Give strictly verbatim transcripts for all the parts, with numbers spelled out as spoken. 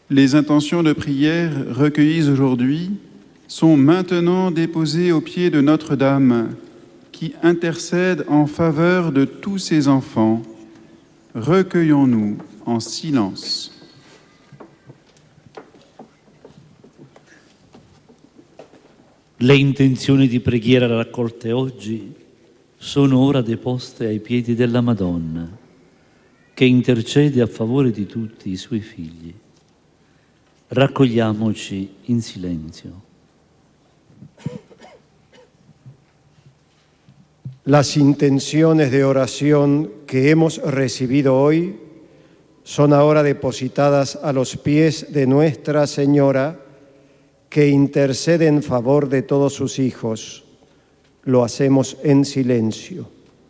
Les intentions de prière recueillies aujourd'hui sont maintenant déposées aux pieds de Notre-Dame, qui intercède en faveur de tous ses enfants. Recueillons-nous en silence. Le intenzioni di preghiera raccolte oggi sono ora deposte ai piedi della Madonna, che intercede a favore di tutti i suoi figli. Raccogliamoci in silenzio. Las intenciones de oración que hemos recibido hoy son ahora depositadas a los pies de Nuestra Señora, que intercede en favor de todos sus hijos. Lo hacemos en silencio.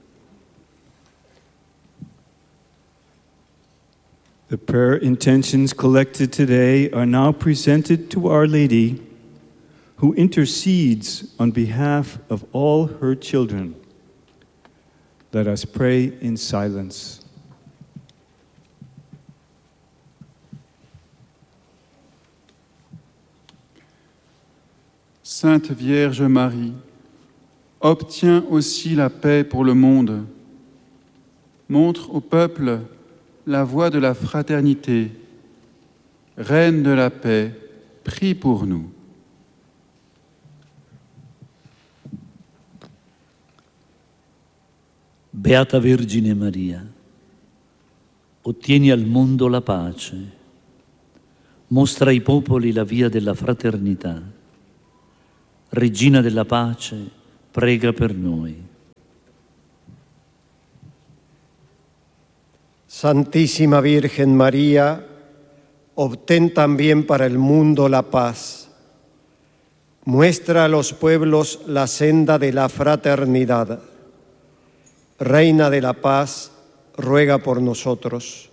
The prayer intentions collected today are now presented to Our Lady, who intercedes on behalf of all her children. Let us pray in silence. Sainte Vierge Marie, obtiens aussi la paix pour le monde. Montre au peuple la voie de la fraternité. Reine de la paix, prie pour nous. Beata Vergine Maria, ottieni al mondo la pace, mostra ai popoli la via della fraternità. Regina della pace, prega per noi. Santísima Virgen María, obtén también para el mundo la paz. Muestra a los pueblos la senda de la fraternidad. Reina de la paz, ruega por nosotros.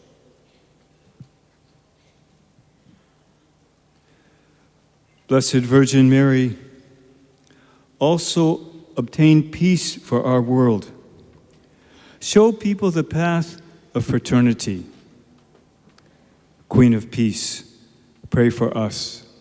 Blessed Virgin Mary, also obtain peace for our world. Show people the path of fraternity. Queen of Peace, pray for us.